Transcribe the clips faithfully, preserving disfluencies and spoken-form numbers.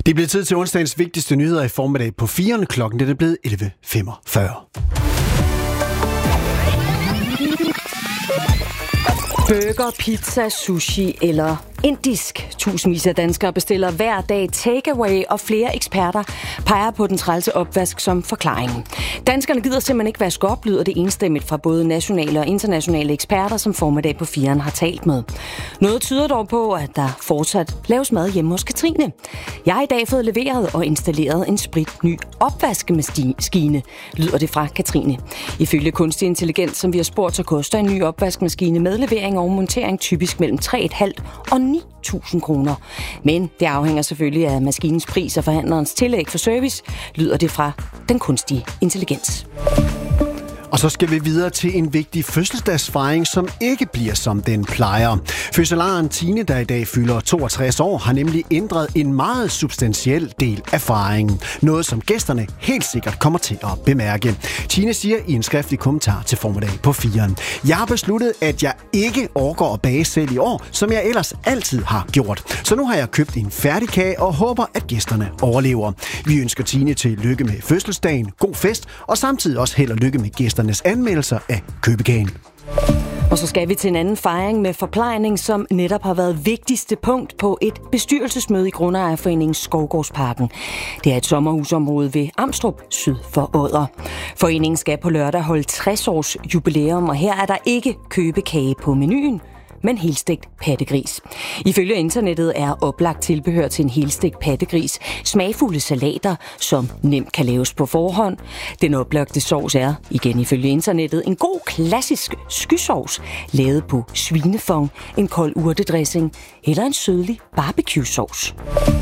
Det er blevet tid til onsdagens vigtigste nyheder i formiddag på fire. Klokken det er blevet elleve femogfyrre. Burger, pizza, sushi eller indisk. Tusindvis af danskere bestiller hver dag takeaway, og flere eksperter peger på den trælse opvask som forklaringen. Danskerne gider simpelthen ikke vaske op, lyder det enstemmigt fra både nationale og internationale eksperter, som formiddag på firen har talt med. Noget tyder dog på, at der fortsat laves mad hjemme hos Katrine. Jeg har i dag fået leveret og installeret en spritny opvaskemaskine, lyder det fra Katrine. Ifølge kunstig intelligens, som vi har spurgt, så koster en ny opvaskemaskine med levering og montering typisk mellem tre komma fem og ni tusind kroner. Men det afhænger selvfølgelig af maskinens pris og forhandlerens tillæg for service, lyder det fra den kunstige intelligens. Og så skal vi videre til en vigtig fødselsdagsfejring, som ikke bliver som den plejer. Fødselaren Tine, der i dag fylder toogtres år, har nemlig ændret en meget substantiel del af fejringen. Noget, som gæsterne helt sikkert kommer til at bemærke. Tine siger i en skriftlig kommentar til formiddag på firen: Jeg har besluttet, at jeg ikke overgår at bage selv i år, som jeg ellers altid har gjort. Så nu har jeg købt en færdigkage og håber, at gæsterne overlever. Vi ønsker Tine til lykke med fødselsdagen, god fest og samtidig også held og lykke med gæsterne anmeldelser af købekagen. Og så skal vi til en anden fejring med forplejning, som netop har været vigtigste punkt på et bestyrelsesmøde i Grundejerforeningen Skovgårdsparken. Det er et sommerhusområde ved Amstrup, syd for Odder. Foreningen skal på lørdag holde tres års jubilæum, og her er der ikke købekage på menuen, men helstegt pattegris. Ifølge internettet er oplagt tilbehør til en helstegt pattegris smagfulde salater, som nemt kan laves på forhånd. Den oplagte sovs er, igen ifølge internettet, en god klassisk skysovs, lavet på svinefong, en kold urtedressing eller en sødlig barbecue-sovs.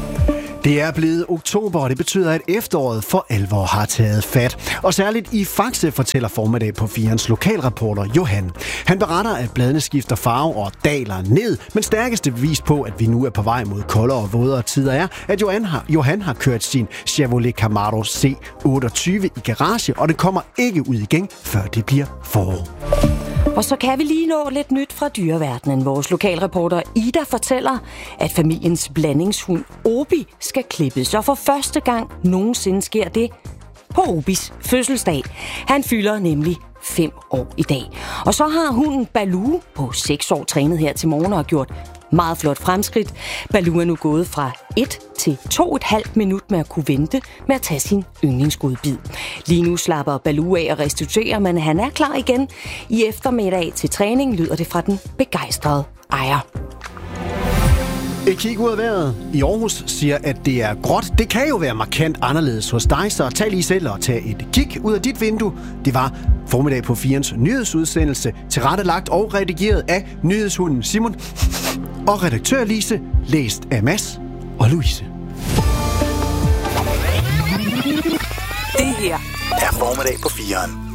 Det er blevet oktober, og det betyder, at efteråret for alvor har taget fat. Og særligt i Faxe fortæller formiddag på firens lokalreporter Johan. Han beretter, at bladene skifter farve og daler ned, men stærkeste bevis på, at vi nu er på vej mod koldere og vådere tider er, at Johan har, Johan har kørt sin Chevrolet Camaro C otteogtyve i garage, og det kommer ikke ud igen, før det bliver forår. Og så kan vi lige nå lidt nyt fra dyreverdenen. Vores lokalreporter Ida fortæller, at familiens blandingshund Obi skal klippes, og for første gang nogensinde sker det på Obis fødselsdag. Han fylder nemlig fem år i dag. Og så har hunden Baloo på seks år trænet her til morgen og gjort meget flot fremskridt. Baloo er nu gået fra et til to og et halvt minut med at kunne vente med at tage sin yndlingsgodbid. Lige nu slapper Baloo af og restituerer, men han er klar igen. I eftermiddag til træning lyder det fra den begejstrede ejer. Et kig ud af vejret i Aarhus siger, at det er gråt. Det kan jo være markant anderledes hos dig, så tag lige selv og tag et kig ud af dit vindue. Det var formiddag på firens nyhedsudsendelse, tilrettelagt og redigeret af nyhedshunden Simon og redaktør Lise, læst af Mads og Louise. Det her er formiddag på firen.